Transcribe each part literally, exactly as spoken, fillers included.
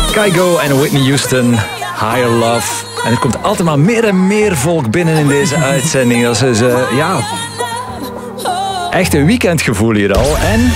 Kygo en Whitney Houston, Higher Love. En er komt altijd maar meer en meer volk binnen in deze uitzending. Dat is, uh, ja, echt een weekendgevoel hier al. En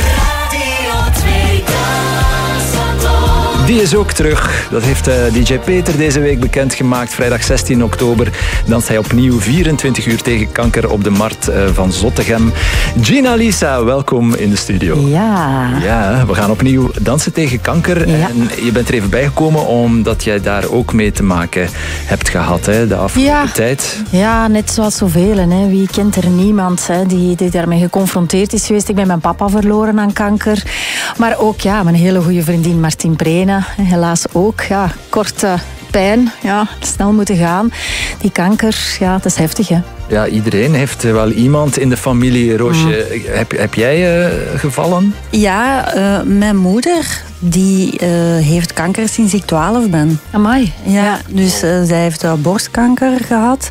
die is ook terug. Dat heeft uh, D J Peter deze week bekendgemaakt. Vrijdag zestien oktober danst hij opnieuw vierentwintig uur tegen kanker op de markt uh, van Zottegem. Gina Lisa, welkom in de studio. Ja. Ja, we gaan opnieuw dansen tegen kanker. Ja. En je bent er even bijgekomen omdat jij daar ook mee te maken hebt gehad, hè, de afgelopen ja. tijd. Ja, net zoals zoveel. Hè. Wie kent er niemand hè, die, die daarmee geconfronteerd is geweest. Ik ben mijn papa verloren aan kanker. Maar ook ja, mijn hele goede vriendin Martin Prene. Helaas ook. Ja, korte pijn. Ja, snel moeten gaan. Die kanker, ja, dat is heftig, hè. Ja, iedereen heeft wel iemand in de familie. Roosje, mm. heb, heb jij uh, gevallen? Ja, uh, mijn moeder die uh, heeft kanker sinds ik twaalf ben. Amai. Ja, ja. Dus uh, zij heeft uh, borstkanker gehad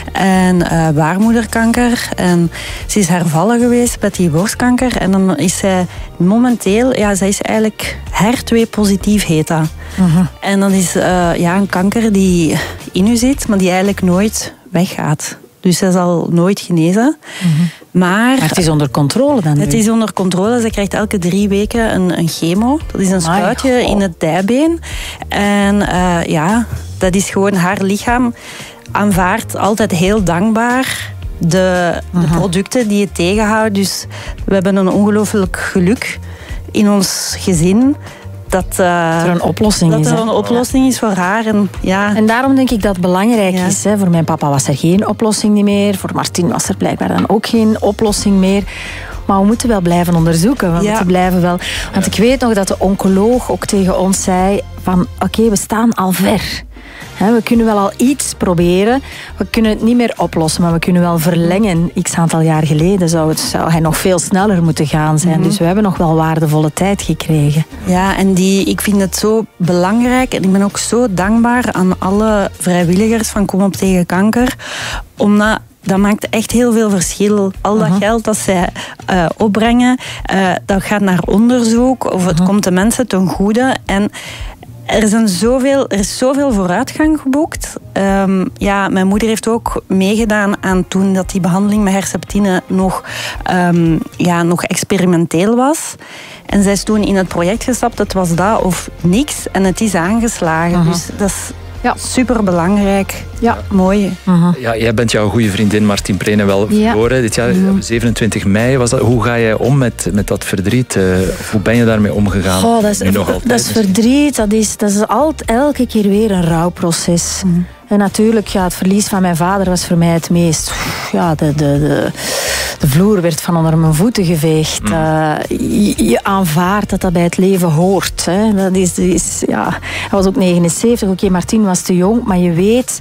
en uh, baarmoederkanker. En ze is hervallen geweest met die borstkanker. En dan is zij momenteel, ja, zij is eigenlijk H E R twee positief heet dat. Uh-huh. En dat is uh, ja, een kanker die in u zit, maar die eigenlijk nooit weggaat. Dus zij zal nooit genezen. Mm-hmm. Maar, maar het is onder controle dan? Het nu. is onder controle. Ze krijgt elke drie weken een, een chemo. Dat is een spuitje oh. in het dijbeen. En uh, ja, dat is gewoon haar lichaam aanvaardt altijd heel dankbaar de, mm-hmm. de producten die het tegenhouden. Dus we hebben een ongelooflijk geluk in ons gezin. Dat, uh, dat er een oplossing dat is. Dat er een oplossing is voor haar. En, ja. en daarom denk ik dat het belangrijk ja. is. Hè. Voor mijn papa was er geen oplossing meer. Voor Martin was er blijkbaar dan ook geen oplossing meer. Maar we moeten wel blijven onderzoeken. We ja. moeten blijven wel... Want ik weet nog dat de oncoloog ook tegen ons zei van oké, okay, we staan al ver. He, we kunnen wel al iets proberen. We kunnen het niet meer oplossen, maar we kunnen wel verlengen. X aantal jaar geleden zou, het, zou hij nog veel sneller moeten gaan zijn. Mm-hmm. Dus we hebben nog wel waardevolle tijd gekregen. Ja, en die, ik vind het zo belangrijk. En ik ben ook zo dankbaar aan alle vrijwilligers van Kom op tegen kanker. Omdat... Dat maakt echt heel veel verschil. Al dat uh-huh. geld dat zij uh, opbrengen, uh, dat gaat naar onderzoek of het uh-huh. komt de mensen ten goede. En er, zijn zoveel, er is zoveel vooruitgang geboekt. Um, ja, mijn moeder heeft ook meegedaan aan toen dat die behandeling met Herceptine nog, um, ja, nog experimenteel was. En zij is toen in het project gestapt. Het was dat of niks. En het is aangeslagen. Uh-huh. Dus dat is... Ja, superbelangrijk. Ja, mooi. Uh-huh. Ja, jij bent jouw goede vriendin Martin Prene wel verloren. Ja. Dit jaar, uh-huh. zevenentwintig mei was dat. Hoe ga jij om met, met dat verdriet? Uh, hoe ben je daarmee omgegaan? Oh, dat is, nu nog altijd, dat is verdriet. Dat is, dat is altijd, elke keer weer een rouwproces. Uh-huh. En natuurlijk, ja, het verlies van mijn vader was voor mij het meest... Ja, de, de, de, de vloer werd van onder mijn voeten geveegd. Mm. Uh, je, je aanvaardt dat dat bij het leven hoort. Hè. Dat is, is, ja, hij was ook negenenzeventig. Oké, okay, Martin was te jong, maar je weet...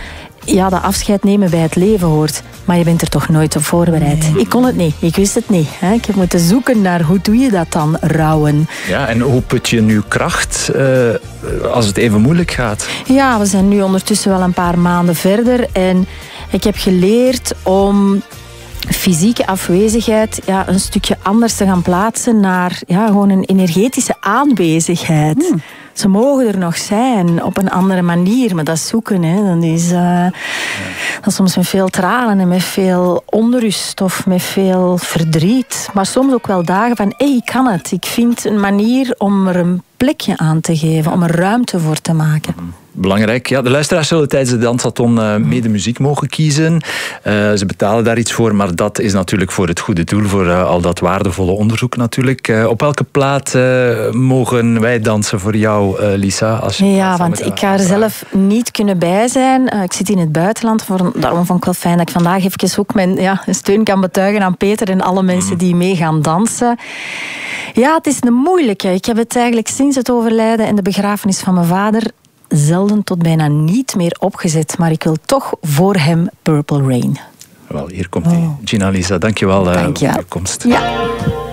Ja, dat afscheid nemen bij het leven hoort. Maar je bent er toch nooit op voorbereid. Nee. Ik kon het niet. Ik wist het niet. Hè. Ik heb moeten zoeken naar hoe doe je dat dan, rouwen. Ja, en hoe put je nu kracht uh, als het even moeilijk gaat? Ja, we zijn nu ondertussen wel een paar maanden verder. En ik heb geleerd om fysieke afwezigheid ja, een stukje anders te gaan plaatsen naar ja, gewoon een energetische aanwezigheid. Hmm. Ze mogen er nog zijn, op een andere manier. Maar dat zoeken, hè, dat is, uh, ja. dat is soms met veel tranen en met veel onrust of met veel verdriet. Maar soms ook wel dagen van, hé, hey, ik kan het. Ik vind een manier om er een plekje aan te geven, om er ruimte voor te maken. Belangrijk. Ja, de luisteraars zullen tijdens de Dansathon uh, mede muziek mogen kiezen. Uh, ze betalen daar iets voor, maar dat is natuurlijk voor het goede doel, voor uh, al dat waardevolle onderzoek natuurlijk. Uh, op welke plaat uh, mogen wij dansen voor jou, uh, Lisa? Als je ja, want ik ga er zelf niet kunnen bij zijn. Uh, ik zit in het buitenland, voor, daarom vond ik wel fijn dat ik vandaag even ook mijn ja, steun kan betuigen aan Peter en alle mensen mm. die mee gaan dansen. Ja, het is een moeilijke. Ik heb het eigenlijk sinds het overlijden en de begrafenis van mijn vader zelden tot bijna niet meer opgezet. Maar ik wil toch voor hem Purple Rain. Wel, hier komt hij. Oh. Gina Lisa, dankjewel uh, Dank je. voor je komst. Ja.